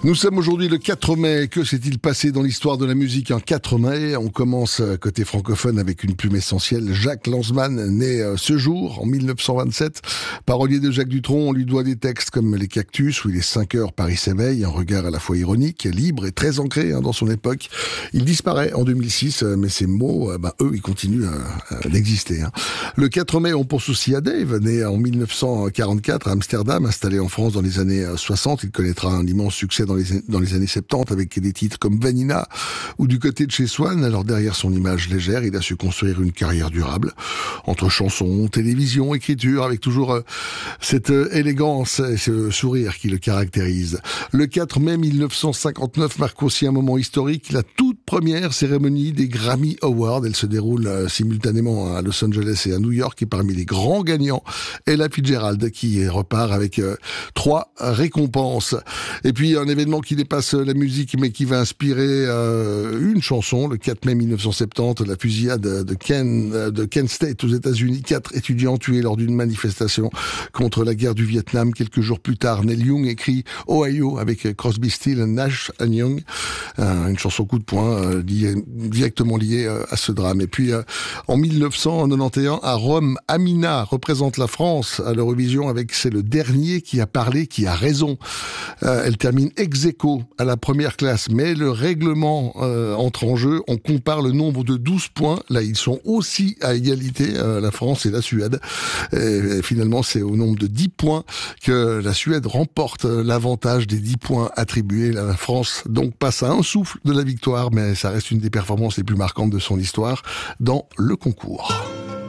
Nous sommes aujourd'hui le 4 mai. Que s'est-il passé dans l'histoire de la musique un 4 mai? On commence côté francophone avec une plume essentielle. Jacques Lanzmann, né ce jour, en 1927. Parolier de Jacques Dutronc, on lui doit des textes comme Les Cactus ou Il est 5 heures, Paris s'éveille. Un regard à la fois ironique, libre et très ancré dans son époque. Il disparaît en 2006, mais ces mots, eux, ils continuent d'exister. Le 4 mai, on pense aussi à Dave, né en 1944 à Amsterdam, installé en France dans les années 60. Il connaîtra un immense succès dans les années 70 avec des titres comme Vanina ou Du côté de chez Swann. Alors derrière son image légère, il a su construire une carrière durable entre chansons, télévision, écriture, avec toujours cette élégance et ce sourire qui le caractérise. Le 4 mai 1959 marque aussi un moment historique, la toute première cérémonie des Grammy Awards. Elle se déroule simultanément à Los Angeles et à New York, et parmi les grands gagnants, Ella Fitzgerald qui repart avec 3 récompenses. Et puis un événement qui dépasse la musique mais qui va inspirer une chanson. Le 4 mai 1970, la fusillade de Kent State aux États-Unis. 4 étudiants tués lors d'une manifestation contre la guerre du Vietnam. Quelques jours plus tard, Neil Young écrit Ohio avec Crosby, Stills, Nash & Young. Une chanson coup de poing directement liée à ce drame. Et puis en 1991, à Rome, Amina représente la France à l'Eurovision avec C'est le dernier qui a parlé, qui a raison. Elle termine ex-aequo à la première classe, mais le règlement entre en jeu. On compare le nombre de 12 points. Là, ils sont aussi à égalité, la France et la Suède. Et finalement, c'est au nombre de 10 points que la Suède remporte l'avantage des 10 points attribués. La France donc passe à un souffle de la victoire, mais ça reste une des performances les plus marquantes de son histoire dans le concours.